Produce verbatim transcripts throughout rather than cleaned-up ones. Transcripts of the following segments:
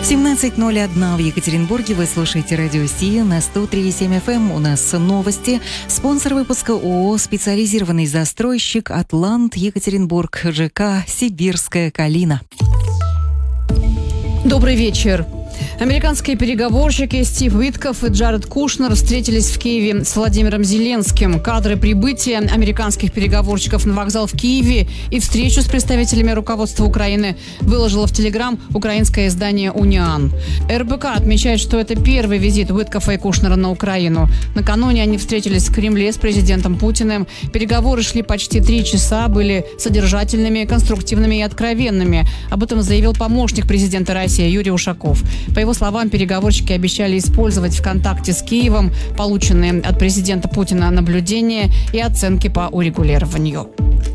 семнадцать ноль один в Екатеринбурге. Вы слушаете радио Си на сто три и семь эф эм. У нас новости. Спонсор выпуска ООО «Специализированный застройщик Атлант Екатеринбург», ЖК «Сибирская Калина». Добрый вечер. Американские переговорщики Стив Уиткоф и Джаред Кушнер встретились в Киеве с Владимиром Зеленским. Кадры прибытия американских переговорщиков на вокзал в Киеве и встречу с представителями руководства Украины выложило в Телеграм украинское издание «Униан». эр бэ ка отмечает, что это первый визит Уиткофа и Кушнера на Украину. Накануне они встретились в Кремле с президентом Путиным. Переговоры шли почти три часа, были содержательными, конструктивными и откровенными. Об этом заявил помощник президента России Юрий Ушаков. По его словам, переговорщики обещали использовать в контакте с Киевом полученные от президента Путина наблюдения и оценки по урегулированию.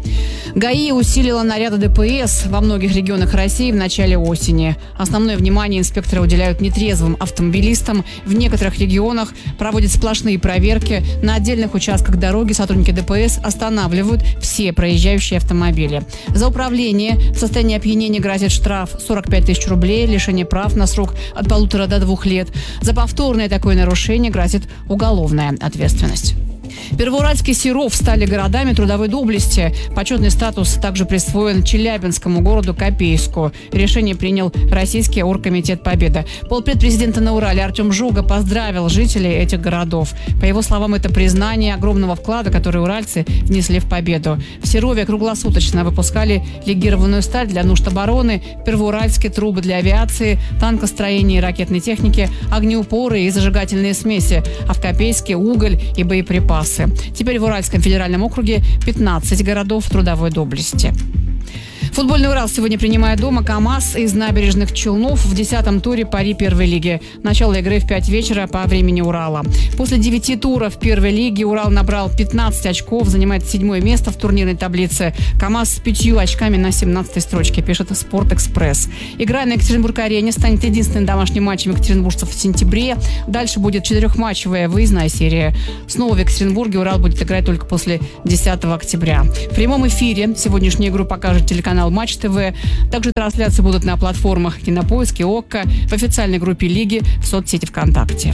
ГАИ усилила наряды дэ пэ эс во многих регионах России в начале осени. Основное внимание инспекторы уделяют нетрезвым автомобилистам. В некоторых регионах проводят сплошные проверки. На отдельных участках дороги сотрудники дэ пэ эс останавливают все проезжающие автомобили. За управление в состоянии опьянения грозит штраф сорок пять тысяч рублей, лишение прав на срок от полутора до двух лет. За повторное такое нарушение грозит уголовная ответственность. Первоуральск и Серов стали городами трудовой доблести. Почетный статус также присвоен Челябинскому городу Копейску. Решение принял Российский оргкомитет Победы. Полпред президента на Урале Артем Жуга поздравил жителей этих городов. По его словам, это признание огромного вклада, который уральцы внесли в победу. В Серове круглосуточно выпускали легированную сталь для нужд обороны, в Первоуральске трубы для авиации, танкостроения и ракетной техники, огнеупоры и зажигательные смеси, а в Копейске уголь и боеприпасы. Теперь в Уральском федеральном округе пятнадцать городов трудовой доблести. Футбольный Урал сегодня принимает дома КамАЗ из Набережных Челнов в десятом туре пари первой лиги. Начало игры в пять вечера по времени Урала. После девяти туров первой лиги Урал набрал пятнадцать очков, занимает седьмое место в турнирной таблице. КамАЗ с пятью очками на семнадцатой строчке, пишет Спортэкспресс. Игра на Екатеринбург-арене станет единственным домашним матчем екатеринбуржцев в сентябре. Дальше будет четырехматчевая выездная серия. Снова в Екатеринбурге Урал будет играть только после десятого октября. В прямом эфире сегодняшнюю игру покажет телеканал Матч ТВ. Также трансляции будут на платформах Кинопоиск и ОККО, в официальной группе Лиги, в соцсети ВКонтакте.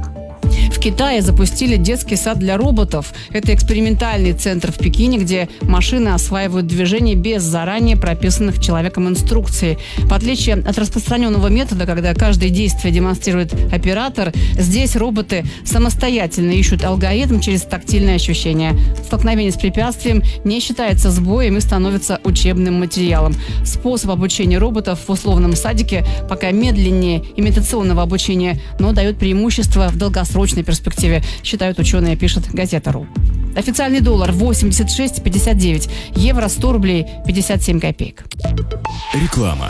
В Китае запустили детский сад для роботов. Это экспериментальный центр в Пекине, где машины осваивают движение без заранее прописанных человеком инструкций. В отличие от распространенного метода, когда каждое действие демонстрирует оператор, здесь роботы самостоятельно ищут алгоритм через тактильные ощущения. Столкновение с препятствием не считается сбоем и становится учебным материалом. Способ обучения роботов в условном садике пока медленнее имитационного обучения, но дает преимущество в долгосрочной перспективе, считают ученые, пишет Газета.ру. Официальный доллар восемьдесят шесть пятьдесят девять, евро сто рублей пятьдесят семь копеек. Реклама.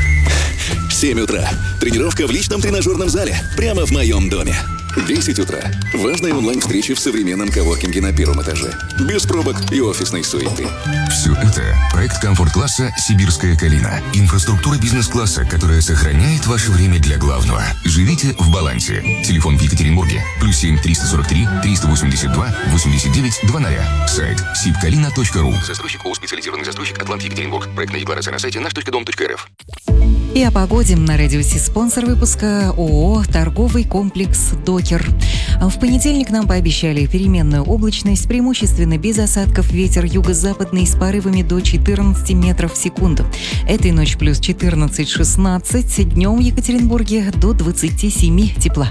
семь утра. Тренировка в личном тренажерном зале прямо в моем доме. десять утра. Важные онлайн-встречи в современном коворкинге на первом этаже. Без пробок и офисной суеты. Все это проект комфорт-класса «Сибирская Калина». Инфраструктура бизнес-класса, которая сохраняет ваше время для главного. Живите в балансе. Телефон в Екатеринбурге. Плюс семь триста сорок три триста восемьдесят два восемьдесят девять двадцать. Сайт сибкалина точка ру. Застройщик ООО «Специализированный застройщик Атлант Екатеринбург». Проектная декларация на сайте наш точка дом точка эр эф. И о погоде на радио Си. Спонсор выпуска ООО «Торговый комплекс Докер». В понедельник нам пообещали переменную облачность, преимущественно без осадков, ветер юго-западный с порывами до четырнадцати метров в секунду. Этой ночью плюс четырнадцать-шестнадцать, днем в Екатеринбурге до двадцати семи тепла.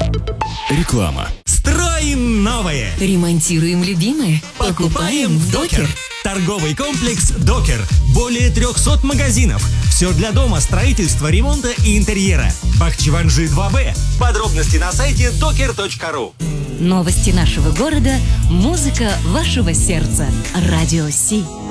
Реклама. Строим новое. Ремонтируем любимое. Покупаем в Докер. Торговый комплекс Докер. Более трехсот магазинов. Все для дома, строительства, ремонта и интерьера. Бахчеванжи два Б. Подробности на сайте докер точка ру. Новости нашего города. Музыка вашего сердца. Радио Си.